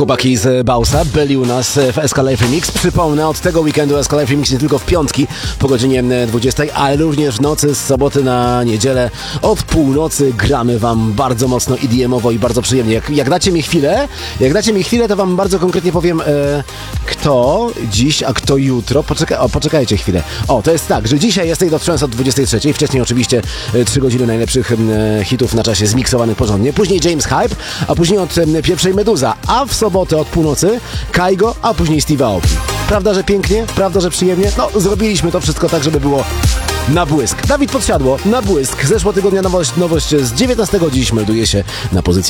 chłopaki z Bausa byli u nas w SK Remix. Przypomnę, od tego weekendu SK Remix nie tylko w piątki po godzinie 20, ale również w nocy z soboty na niedzielę od północy gramy wam bardzo mocno EDM-owo i bardzo przyjemnie. Jak dacie mi chwilę, to wam bardzo konkretnie powiem, kto dziś, a kto jutro. Poczekajcie chwilę. To jest tak, że dzisiaj jest do Trance od 23, wcześniej oczywiście 3 godziny najlepszych hitów na czasie zmiksowanych porządnie. Później James Hype, a później od pierwszej Meduza, a w sobotę od północy Kaigo, a później Steve Aoki. Prawda, że pięknie? Prawda, że przyjemnie? Zrobiliśmy to wszystko tak, żeby było na błysk. Dawid Podsiadło, na błysk. Zeszłotygodnia nowość z 19 dziś melduje się na pozycji